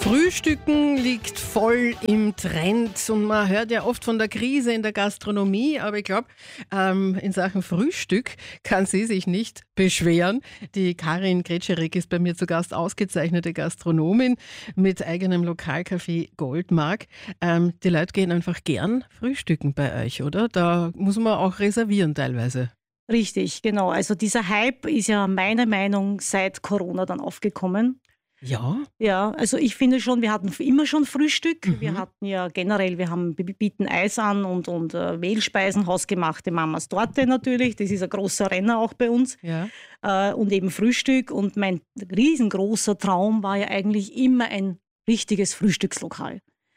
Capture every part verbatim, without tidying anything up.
Frühstücken liegt voll im Trend und man hört ja oft von der Krise in der Gastronomie, aber ich glaube, ähm, in Sachen Frühstück kann sie sich nicht beschweren. Die Karin Kretscherek ist bei mir zu Gast, ausgezeichnete Gastronomin mit eigenem Lokalcafé Goldmark. Ähm, die Leute gehen einfach gern frühstücken bei euch, oder? Da muss man auch reservieren teilweise. Richtig, genau. Also dieser Hype ist ja meiner Meinung nach seit Corona dann aufgekommen. Ja. Ja, also ich finde schon, wir hatten immer schon Frühstück. Mhm. Wir hatten ja generell, wir haben, wir bieten Eis an und, und äh, Mehlspeisen, hausgemachte Mamas Torte natürlich. Das ist ein großer Renner auch bei uns. Ja. Äh, und eben Frühstück. Und mein riesengroßer Traum war ja eigentlich immer ein richtiges Frühstückslokal.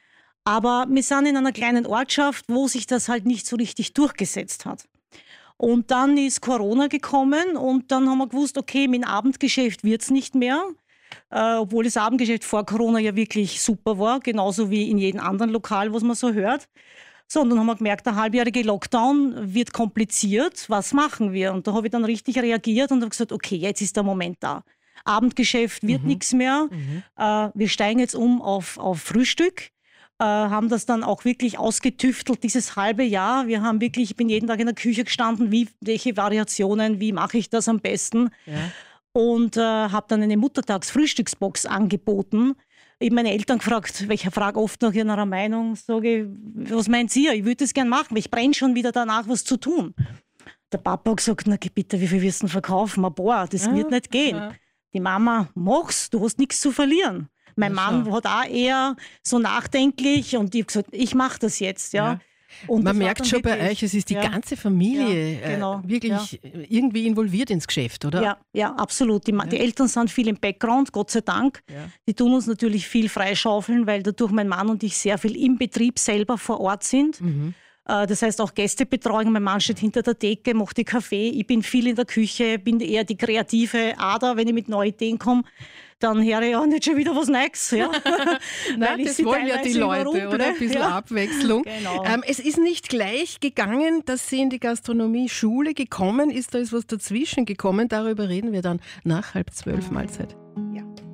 Aber wir sind in einer kleinen Ortschaft, wo sich das halt nicht so richtig durchgesetzt hat. Und dann ist Corona gekommen und dann haben wir gewusst, okay, mit dem Abendgeschäft wird es nicht mehr. Äh, obwohl das Abendgeschäft vor Corona ja wirklich super war, genauso wie in jedem anderen Lokal, was man so hört. So, und dann haben wir gemerkt, der halbjährige Lockdown wird kompliziert. Was machen wir? Und da habe ich dann richtig reagiert und habe gesagt, okay, jetzt ist der Moment da. Abendgeschäft wird mhm. nichts mehr. Mhm. Äh, wir steigen jetzt um auf, auf Frühstück. Äh, haben das dann auch wirklich ausgetüftelt, dieses halbe Jahr. Wir haben wirklich, ich bin jeden Tag in der Küche gestanden, wie, welche Variationen, wie mache ich das am besten? Ja. Und äh, habe dann eine Muttertags-Frühstücksbox angeboten. Ich habe meine Eltern gefragt, weil ich frage oft nach ihrer Meinung, sage, was meint ihr? Ich würde das gerne machen, weil ich brenne schon wieder danach, was zu tun. Der Papa hat gesagt, na bitte, wie viel wirst du verkaufen? Boah, das ja, wird nicht gehen. Ja. Die Mama, mach's, du hast nichts zu verlieren. Mein ja, Mann hat auch eher so nachdenklich und ich habe gesagt, ich mache das jetzt, ja. ja. Und man merkt schon wirklich, bei euch, es ist die ja, ganze Familie ja, genau, äh, wirklich ja. irgendwie involviert ins Geschäft, oder? Ja, ja, absolut. Die, ja. die Eltern sind viel im Background, Gott sei Dank. Ja. Die tun uns natürlich viel freischaufeln, weil dadurch mein Mann und ich sehr viel im Betrieb selber vor Ort sind. Mhm. Äh, das heißt auch Gästebetreuung. Mein Mann steht hinter der Theke, macht die Kaffee. Ich bin viel in der Küche, bin eher die kreative Ader, wenn ich mit neuen Ideen komme. Dann höre ich auch nicht schon wieder was Neues. Ja. Nein, das wollen ja die Leute, oder? Ein bisschen ja. Abwechslung. Genau. Ähm, es ist nicht gleich gegangen, dass sie in die Gastronomie-Schule gekommen ist. Da ist was dazwischen gekommen. Darüber reden wir dann nach halb zwölf Mahlzeit.